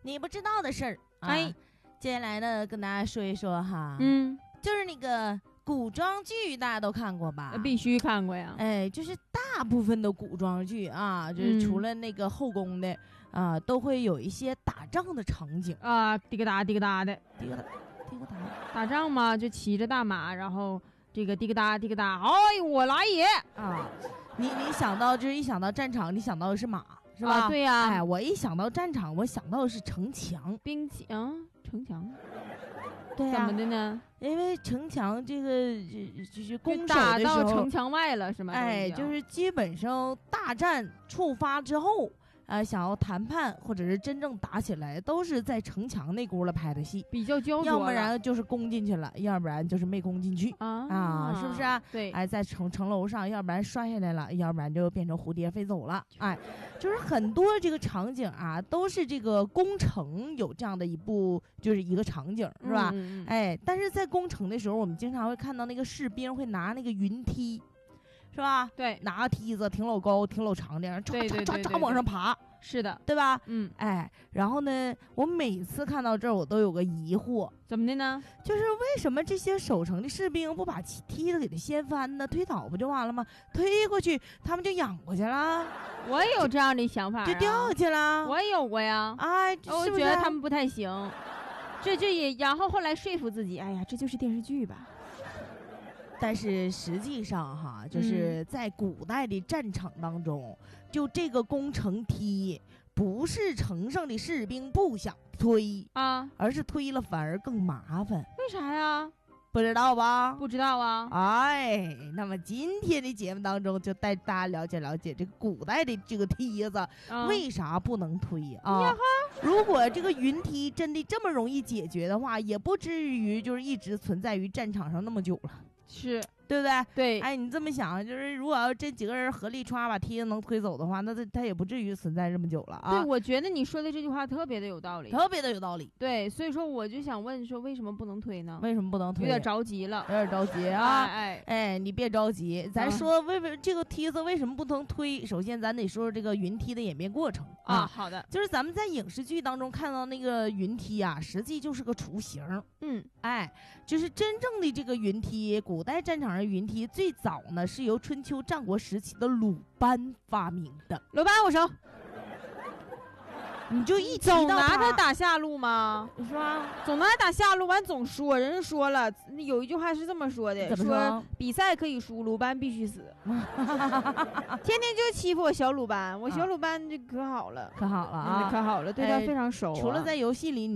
你不知道的事儿。 哎， 接下来呢，跟大家说一说哈，就是那个古装剧，大家都看过吧？ 必须看过呀。 哎，就是大部分的古装剧啊，就是除了那个后宫的啊，都会有一些打仗的场景啊，滴个哒滴个哒的， 滴个哒滴个哒， 打仗嘛，就骑着大马，然后这个滴个哒滴个哒，哎，我来也啊！你想到就是一想到战场，你想到的是马。是吧？ 啊，对呀。 哎，我一想到战场，我想到的是城墙、 兵器啊，城墙。 对呀、 怎么的呢？ 因为城墙这个就是攻守的打时候， 到城墙外了是吗？ 哎，就是基本上大战触发之后，想要谈判或者是真正打起来，都是在城墙那轱辘拍的戏， 比较焦灼， 要不然就是攻进去了，要不然就是没攻进去啊，是不是啊？ 对， 哎，在城楼上，要不然摔下来了，要不然就变成蝴蝶飞走了，哎，就是很多这个场景啊，都是这个攻城有这样的一部，就是一个场景，是吧？哎，但是在攻城的时候，我们经常会看到那个士兵会拿那个云梯。是吧？ 对， 拿个梯子挺老高、挺老长的，唰往上爬。 是的， 对吧？ 哎， 然后呢，我每次看到这儿，我都有个疑惑， 怎么的呢？ 就是为什么这些守城的士兵不把梯子给它掀翻呢？推倒不就完了吗？推过去，他们就仰过去了。 我也有这样的想法、 就掉下去了。 我也有过呀。 哎， 我觉得他们不太行。这也，然后后来说服自己，哎呀，这就是电视剧吧。 但是实际上哈，就是在古代的战场当中，就这个攻城梯不是城上的士兵不想推啊， 而是推了反而更麻烦。 为啥呀？ 不知道吧？ 不知道啊。 哎，那么今天的节目当中就带大家了解这个古代的这个梯子、为啥不能推啊？如果这个云梯真的这么容易解决的话，也不至于就是一直存在于战场上那么久了。 是， 对不对？ 对， 哎，你这么想，就是如果要这几个人合力歘把梯子能推走的话，那他也不至于存在这么久了啊。 对，我觉得你说的这句话特别的有道理， 特别的有道理。 对，所以说我就想问说，为什么不能推呢？ 为什么不能推？ 有点着急了， 有点着急啊！ 哎， 你别着急，咱说这个梯子为什么不能推？首先，咱得说说这个云梯的演变过程啊。 好的， 就是咱们在影视剧当中看到那个云梯啊，实际就是个雏形。哎，就是真正的这个云梯，古代战场上云梯最早呢是由春秋战国时期的鲁班发明的。 鲁班，我熟。 你就一总拿他打下路吗？ 是吧？ 总拿他打下路，完总说，人说了，有一句话是这么说的，说比赛可以输，鲁班必须死。天天就欺负我小鲁班，我小鲁班就可好了， 可好了啊， 可好了，对他非常熟。 除了在游戏里。